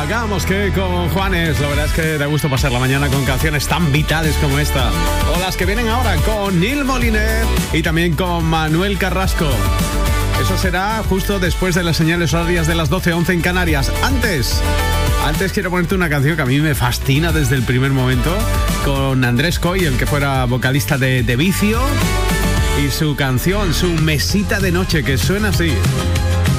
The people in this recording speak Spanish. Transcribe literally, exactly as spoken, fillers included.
Hagamos que con Juanes, la verdad es que da gusto pasar la mañana con canciones tan vitales como esta. O las que vienen ahora con Neil Moliner y también con Manuel Carrasco. Eso será justo después de las señales horarias de las doce once en Canarias. Antes, antes quiero ponerte una canción que a mí me fascina desde el primer momento, con Andrés Coy, el que fuera vocalista de, de Vicio, y su canción, su mesita de noche, que suena así.